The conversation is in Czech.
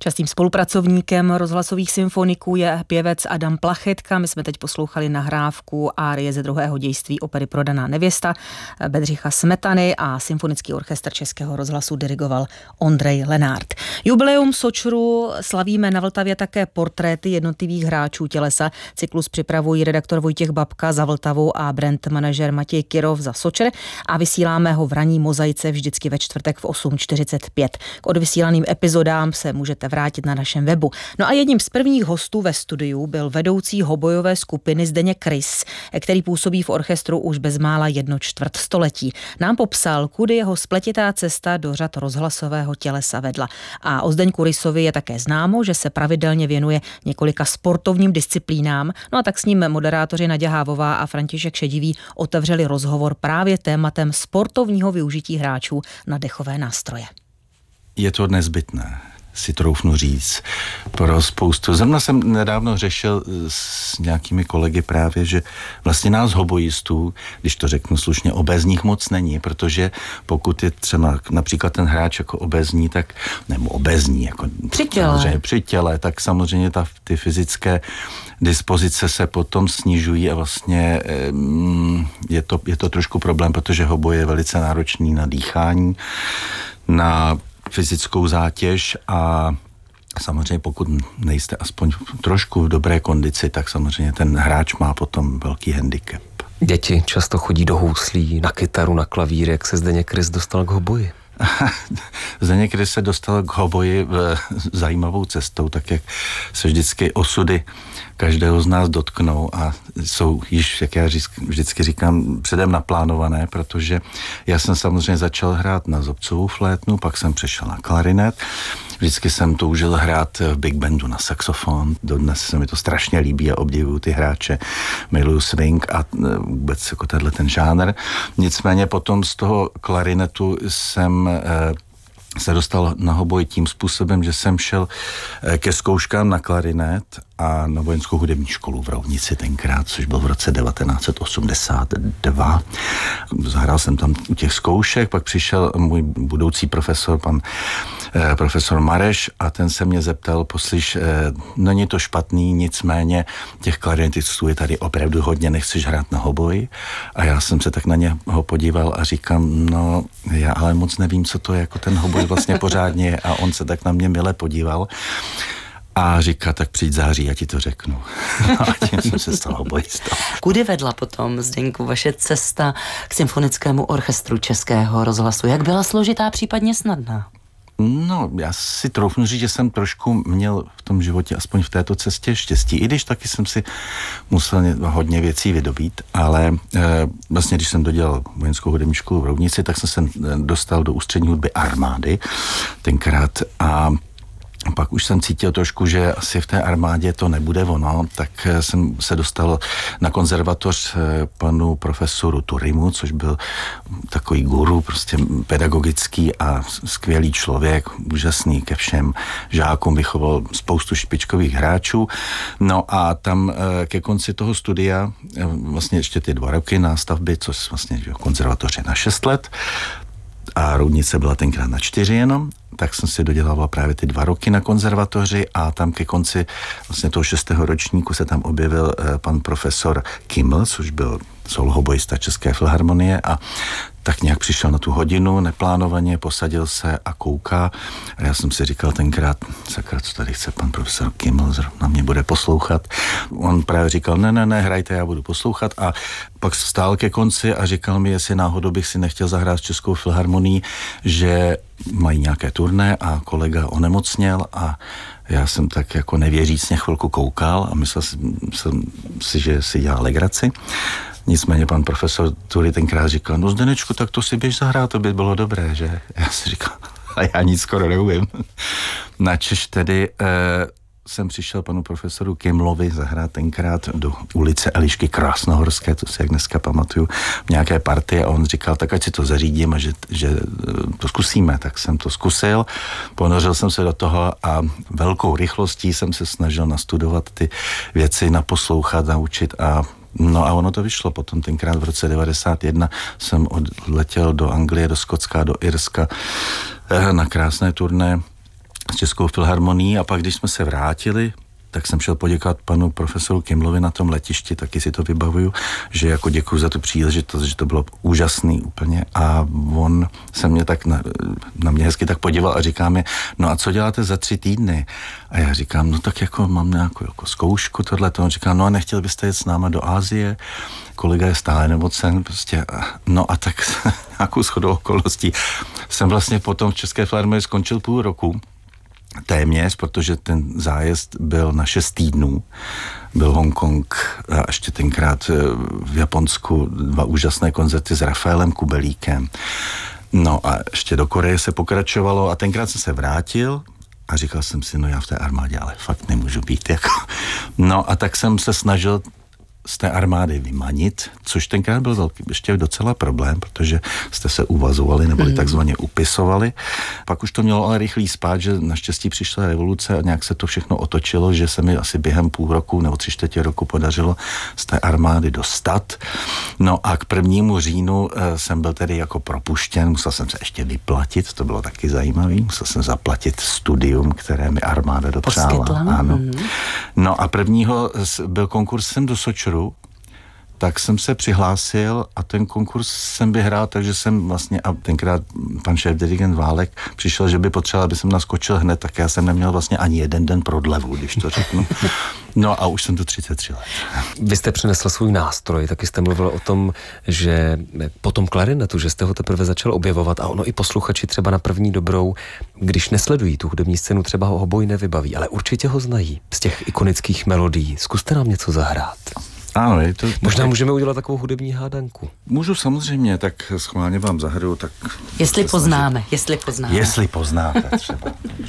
Častým spolupracovníkem rozhlasových symfoniků je pěvec Adam Plachetka. My jsme teď poslouchali nahrávku árie ze druhého dějství opery Prodaná nevěsta Bedřicha Smetany a Symfonický orchestr Českého rozhlasu dirigoval Ondřej Lenárd. Jubileum Sočru slavíme na Vltavě také portréty jednotlivých hráčů tělesa. Cyklus připravují redaktor Vojtěch Babka za Vltavu a brand manažer Matěj Kirov za Sočer a vysíláme ho v ranní mozaice vždycky ve čtvrtek v 8:45. K odvysílaným epizodám se můžete vrátit na našem webu. No a jedním z prvních hostů ve studiu byl vedoucí hobojové skupiny Zdeněk Rys, který působí v orchestru už bezmála 1/4 století. Nám popsal, kudy jeho spletitá cesta do řad rozhlasového tělesa vedla. A o Zdeňku Rysovi je také známo, že se pravidelně věnuje několika sportovním disciplínám. No a tak s ním moderátoři Naďa Hávová a František Šedivý otevřeli rozhovor právě tématem sportovního využití hráčů na dechové nástroje. Je to nezbytné, si troufnu říct, pro spoustu. Zrovna jsem nedávno řešil s nějakými kolegy právě, že vlastně nás hobojistů, když to řeknu slušně, obézních moc není, protože pokud je třeba například ten hráč jako obézní, tak, nebo obézní, jako při těle, tak samozřejmě ty fyzické dispozice se potom snižují a vlastně je to trošku problém, protože hoboj je velice náročný na dýchání, na fyzickou zátěž a samozřejmě pokud nejste aspoň trošku v dobré kondici, tak samozřejmě ten hráč má potom velký handicap. Děti často chodí do houslí, na kytaru, na klavír. Jak se Zdeněk Rys dostal k hoboji? Zdeněk Rys se dostal k hoboji zajímavou cestou, tak jak se vždycky osudy každého z nás dotknou a jsou již, jak já vždycky říkám, předem naplánované, protože já jsem samozřejmě začal hrát na zobcovou flétnu, pak jsem přešel na klarinet, vždycky jsem toužil hrát v big bandu na saxofon, dodnes se mi to strašně líbí a obdivuju ty hráče, miluju swing a vůbec jako ten žánr. Nicméně potom z toho klarinetu jsem se dostal na hoboj tím způsobem, že jsem šel ke zkouškám na klarinet a na vojenskou hudební školu v Roudnici tenkrát, což byl v roce 1982. Zahrál jsem tam u těch zkoušek, pak přišel můj budoucí profesor, pan profesor Mareš, a ten se mě zeptal, poslyš, není to špatný, nicméně těch klarinetistů je tady opravdu hodně, nechceš hrát na hoboj? A já jsem se tak na něho podíval a říkám, no já ale moc nevím, co to je jako ten hoboj vlastně pořádně, a on se tak na mě mile podíval a říká, tak přijď září, já ti to řeknu. A tím jsem se stal hobojistou. Kudy vedla potom, Zdeňku, vaše cesta k Symfonickému orchestru Českého rozhlasu? Jak byla složitá, případně snadná? No, já si troufnu říct, že jsem trošku měl v tom životě, aspoň v této cestě, štěstí, i když taky jsem si musel hodně věcí vydobít, ale vlastně, když jsem dodělal vojenskou hudební školu v Roudnici, tak jsem se dostal do ústřední hudby armády tenkrát a pak už jsem cítil trošku, že asi v té armádě to nebude ono, tak jsem se dostal na konzervatoř panu profesoru Turimu, což byl takový guru, prostě pedagogický a skvělý člověk, úžasný ke všem žákům, vychoval spoustu špičkových hráčů. No a tam ke konci toho studia, vlastně ještě ty 2 roky nástavby, což vlastně konzervatoř je na 6 let, a Roudnice byla tenkrát na 4 jenom, tak jsem si dodělával právě ty 2 roky na konzervatoři a tam ke konci vlastně toho 6. ročníku se tam objevil pan profesor Kimmel, což byl solohoboista České filharmonie, a tak nějak přišel na tu hodinu, neplánovaně, posadil se a kouká. A já jsem si říkal tenkrát, sakra, co tady chce pan profesor Kimmel, zrovna mě bude poslouchat. On právě říkal, ne, hrajte, já budu poslouchat. A pak stál ke konci a říkal mi, jestli náhodou bych si nechtěl zahrát s Českou filharmonií, že mají nějaké turné a kolega onemocněl a já jsem tak jako nevěřícně chvilku koukal a myslel jsem si, že si dělá legraci. Nicméně pan profesor Turi tenkrát říkal, no Zdenečku, tak to si běž zahrát, to by bylo dobré, že? Já si říkal, a já nic skoro neumím. Načež tedy jsem přišel panu profesoru Kimmlovi zahrát tenkrát do ulice Elišky Krásnohorské, to si jak dneska pamatuju, v nějaké partii, a on říkal, tak ať si to zařídím a že to zkusíme. Tak jsem to zkusil, ponořil jsem se do toho a velkou rychlostí jsem se snažil nastudovat ty věci, naposlouchat, naučit a no a ono to vyšlo. Potom tenkrát v roce 1991 jsem odletěl do Anglie, do Skotska, do Irska na krásné turné s Českou filharmonií a pak, když jsme se vrátili, tak jsem šel poděkovat panu profesoru Kimlovi na tom letišti, taky si to vybavuju, že jako děkuju za tu příležitost, že to bylo úžasný úplně a on se mě tak na mě hezky tak podíval a říká mi, no a co děláte za 3 týdny? A já říkám, no tak jako mám nějakou jako zkoušku tohleto. On říká, no a nechtěl byste jet s náma do Asie? Kolega je stále nemocen prostě. No a tak nějakou shodou okolností jsem vlastně potom v České filharmonii skončil půl roku. Téměř, protože ten zájezd byl na 6 týdnů. Byl Hongkong a ještě tenkrát v Japonsku 2 úžasné koncerty s Rafaelem Kubelíkem. No a ještě do Koreje se pokračovalo a tenkrát jsem se vrátil a říkal jsem si, no já v té armádě ale fakt nemůžu být. Jako. No a tak jsem se snažil z té armády vymanit, což tenkrát byl ještě docela problém, protože jste se uvazovali nebo takzvaně upisovali. Pak už to mělo ale rychlý spát, že naštěstí přišla revoluce a nějak se to všechno otočilo, že se mi asi během půl roku nebo 3/4 roku podařilo z té armády dostat. No a k 1. říjnu jsem byl tedy jako propuštěn, musel jsem se ještě vyplatit, to bylo taky zajímavý, musel jsem zaplatit studium, které mi armáda dopřála. Ano. No a 1. byl konkurs sem do Sočoru, tak jsem se přihlásil a ten konkurs jsem vyhrál, takže jsem vlastně, a tenkrát pan šéf-dirigent Válek přišel, že by potřeboval, aby jsem naskočil hned, tak já jsem neměl vlastně ani 1 den prodlevu, když to řeknu. No a už jsem to 33 let. Vy jste přinesl svůj nástroj, taky jste mluvil o tom, že po tom klarinetu, že jste ho teprve začal objevovat a ono i posluchači třeba na první dobrou, když nesledují tu hudební scénu, třeba ho oboj nevybaví, ale určitě ho znají z těch ikonických melodií. Zkuste nám něco zahrát. Ano, je to... Možná můžeme udělat takovou hudební hádanku. Můžu samozřejmě, tak schválně vám zahraju, tak... Jestli poznáte třeba. Jestli poznáte třeba.